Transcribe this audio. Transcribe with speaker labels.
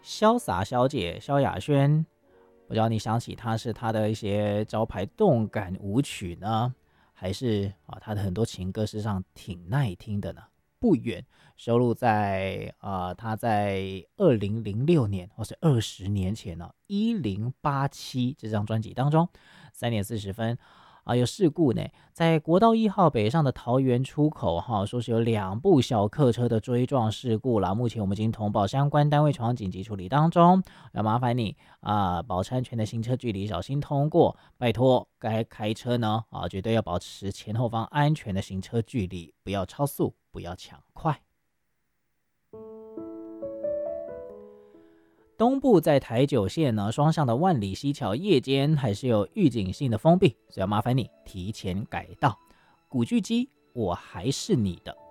Speaker 1: 潇洒小姐萧亚轩，不知道你想起她是她的一些招牌动感舞曲呢，还是她的很多情歌事实上挺耐听的呢？不远收录在她在2006年或是20年前呢1087这张专辑当中，3点40分。有事故呢，在国道1号北上的桃园出口说是有2部小客车的追撞事故啦。目前我们已经通报相关单位传紧急处理当中，要麻烦你保持安全的行车距离，小心通过，拜托该开车呢绝对要保持前后方安全的行车距离，不要超速，不要抢快。东部在台九线呢，双向的万里溪桥夜间还是有预警性的封闭，所以要麻烦你提前改道。古巨基，我还是你的。